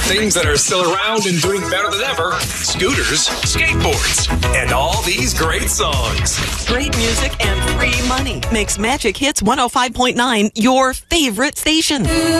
things that are still around and doing better than ever: scooters, skateboards, and all these great songs. Great music and free money makes Magic Hits 105.9 your favorite station.